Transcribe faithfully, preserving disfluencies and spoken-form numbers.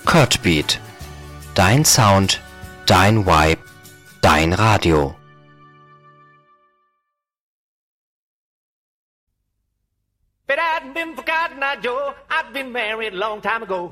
Kurtbeat. Dein Sound, dein Vibe, dein Radio. But I hadn't been forgotten, now, Joe. I've been married a long time ago.